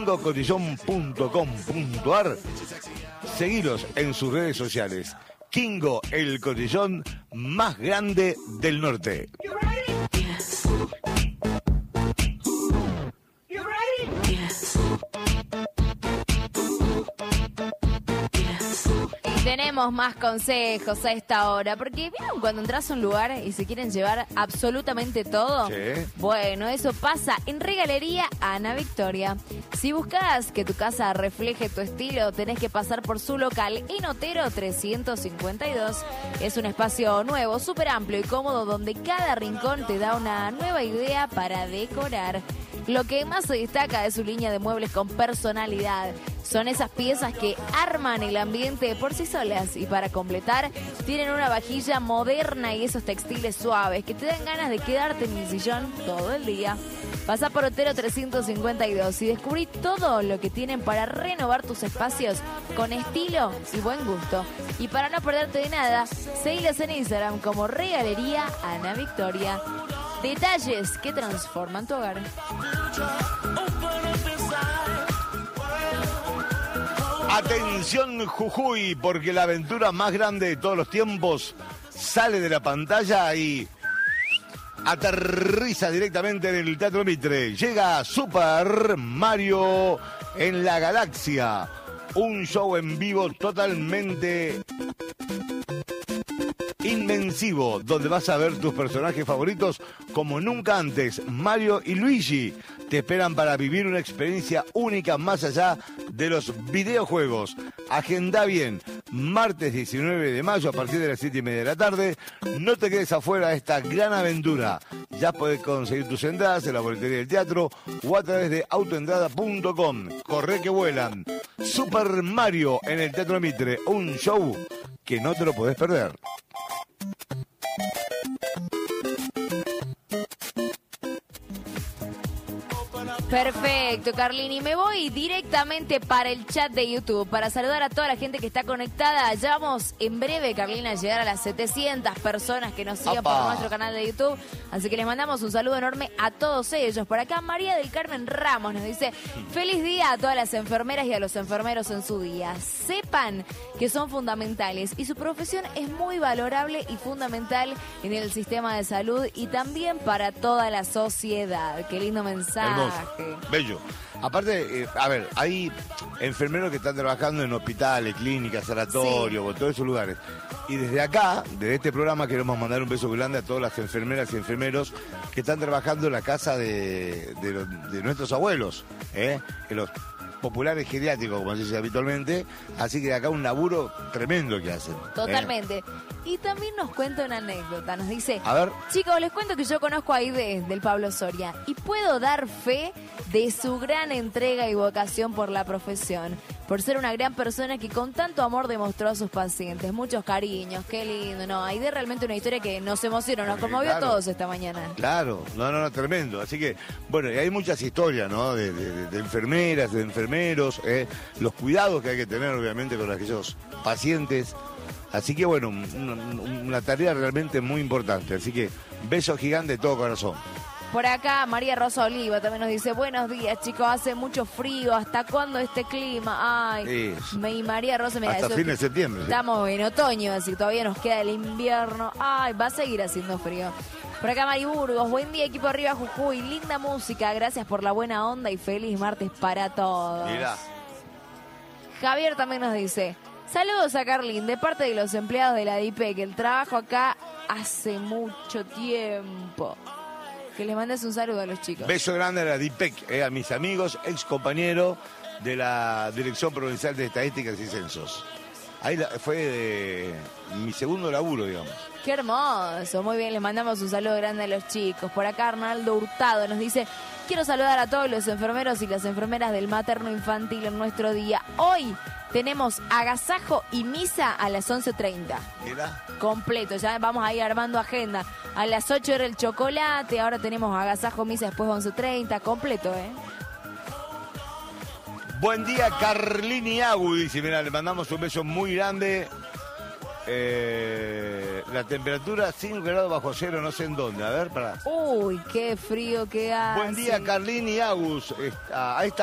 KingoCotillón.com.ar. Seguilos en sus redes sociales. Kingo, el cotillón más grande del norte. Tenemos más consejos a esta hora, porque ¿vieron cuando entras a un lugar y se quieren llevar absolutamente todo? Sí. Bueno, eso pasa en Regalería Ana Victoria. Si buscas que tu casa refleje tu estilo, tenés que pasar por su local en Otero 352. Es un espacio nuevo, súper amplio y cómodo, donde cada rincón te da una nueva idea para decorar. Lo que más se destaca es su línea de muebles con personalidad. Son esas piezas que arman el ambiente por sí solas, y para completar tienen una vajilla moderna y esos textiles suaves que te dan ganas de quedarte en el sillón todo el día. Pasá por Otero 352 y descubrí todo lo que tienen para renovar tus espacios con estilo y buen gusto. Y para no perderte de nada, seguilos en Instagram como Regalería Ana Victoria. Detalles que transforman tu hogar. Atención Jujuy, porque la aventura más grande de todos los tiempos sale de la pantalla y aterriza directamente en el Teatro Mitre. Llega Super Mario en la Galaxia, un show en vivo totalmente inmensivo, donde vas a ver tus personajes favoritos como nunca antes. Mario y Luigi te esperan para vivir una experiencia única más allá de los videojuegos. Agenda bien, martes 19 de mayo a partir de las 7:30 de la tarde. No te quedes afuera de esta gran aventura. Ya podés conseguir tus entradas en la boletería del teatro o a través de autoentrada.com. Corre que vuelan. Super Mario en el Teatro Mitre, un show que no te lo podés perder. Perfecto, Carlini. Me voy directamente para el chat de YouTube para saludar a toda la gente que está conectada. Ya vamos en breve, Carlina, a llegar a las 700 personas que nos siguen por nuestro canal de YouTube. Así que les mandamos un saludo enorme a todos ellos. Por acá, María del Carmen Ramos nos dice: feliz día a todas las enfermeras y a los enfermeros en su día. Sepan que son fundamentales y su profesión es muy valorable y fundamental en el sistema de salud y también para toda la sociedad. Qué lindo mensaje. Hermoso. Bello. Aparte, a ver, hay enfermeros que están trabajando en hospitales, clínicas, sanatorios, o todos esos lugares. Y desde acá, desde este programa, queremos mandar un beso grande a todas las enfermeras y enfermeros que están trabajando en la casa de nuestros abuelos, en los populares geriátricos, como se dice habitualmente. Así que acá un laburo tremendo que hacen. Totalmente. Y también nos cuenta una anécdota. Nos dice: a ver, chicos, les cuento que yo conozco a Aide del Pablo Soria y puedo dar fe de su gran entrega y vocación por la profesión, por ser una gran persona que con tanto amor demostró a sus pacientes. Muchos cariños, qué lindo. No, Aide realmente una historia que nos emocionó, nos conmovió a todos esta mañana. Claro, no, tremendo. Así que, bueno, y hay muchas historias, ¿no? De enfermeras, de enfermeros, los cuidados que hay que tener, obviamente, con aquellos pacientes. Así que, bueno, una tarea realmente muy importante. Así que, beso gigante de todo corazón. Por acá, María Rosa Oliva también nos dice: buenos días, chicos, hace mucho frío. ¿Hasta cuándo este clima? Ay, y María Rosa, mira, hasta fin de septiembre. Estamos en otoño, así que todavía nos queda el invierno. Ay, va a seguir haciendo frío. Por acá, Mari Burgos: buen día, equipo arriba Jujuy, linda música, gracias por la buena onda y feliz martes para todos. Mirá. Javier también nos dice: saludos a Carlín, de parte de los empleados de la DIPEC, el trabajo acá hace mucho tiempo. Que les mandes un saludo a los chicos. Beso grande a la DIPEC, a mis amigos, ex compañeros de la Dirección Provincial de Estadísticas y Censos. Ahí fue mi segundo laburo, digamos. Qué hermoso, muy bien, les mandamos un saludo grande a los chicos. Por acá Arnaldo Hurtado nos dice: quiero saludar a todos los enfermeros y las enfermeras del materno infantil en nuestro día. Hoy tenemos agasajo y misa a las 11:30. ¿Mira? Completo, ya vamos a ir armando agenda. A las 8 era el chocolate, ahora tenemos agasajo, misa después 11:30, completo, Buen día, Carlini Agu, dice, mira, le mandamos un beso muy grande. La temperatura 5 grados bajo cero, no sé en dónde. A ver, para. Uy, qué frío que hace. Buen día, Carlini Agus. A esta